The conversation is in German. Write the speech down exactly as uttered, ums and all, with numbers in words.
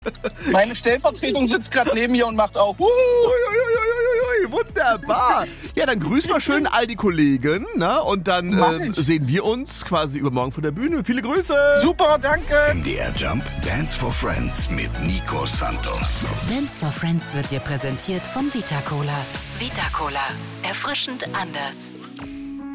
Meine Stellvertretung sitzt gerade neben mir und macht auch. Huhu. Uiuiuiui, wunderbar. Ja, dann grüß mal schön all die Kollegen, ne? Und dann äh, sehen wir uns quasi übermorgen von der Bühne. Viele Grüße. Super, danke. M D R Jump Dance for Friends mit Nico Santos. Dance for Friends wird dir präsentiert von Vita Cola. Vita Cola. Erfrischend anders.